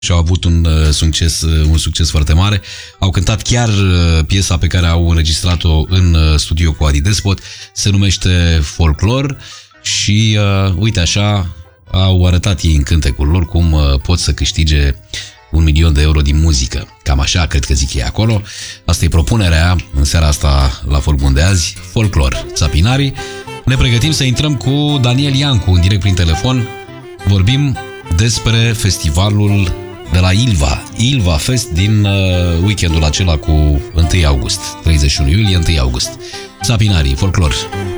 și au avut un succes foarte mare. Au cântat chiar piesa pe care au înregistrat-o în studio cu Adi Despot. Se numește Folklor și uite așa au arătat ei în cântecul lor cum pot să câștige 1.000.000 de euro din muzică. Cam așa cred că zic ei acolo. Asta e propunerea în seara asta la Folk Bun de azi. Folklor, Țapinarii. Ne pregătim să intrăm cu Daniel Iancu în direct prin telefon. Vorbim despre festivalul de la Ilva Fest din weekendul acela cu 1 august, 31 iulie, 1 august. Țapinarii, Folklor.